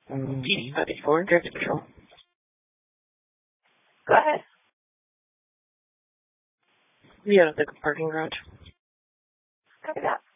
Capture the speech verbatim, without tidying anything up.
P D fifty-four, Director Control. Go ahead. We out of the parking garage. Copy that.